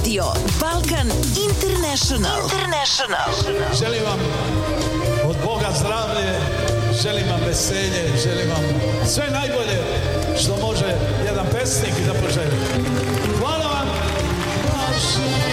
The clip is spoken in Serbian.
Radio Balkan International. Želim vam od Boga zdravlje, želim vam veselje, želim vam sve najbolje što može